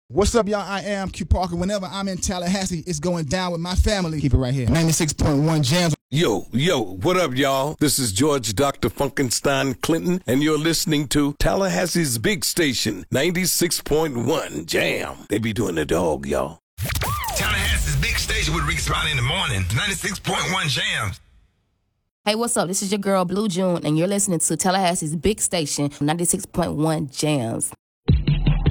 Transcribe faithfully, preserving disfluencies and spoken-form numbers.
What's up, y'all? I am Q Parker. Whenever I'm in Tallahassee, it's going down with my family. Keep it right here. ninety-six point one Jams. Yo, yo, what up, y'all? This is George Doctor Funkenstein Clinton, and you're listening to Tallahassee's big station, ninety-six point one Jam. They be doing the dog, y'all. Tallahassee's big station with Rick Spot in the morning, ninety-six point one Jams. Hey, what's up? This is your girl, Blue June, and you're listening to Tallahassee's big station, ninety-six point one Jams.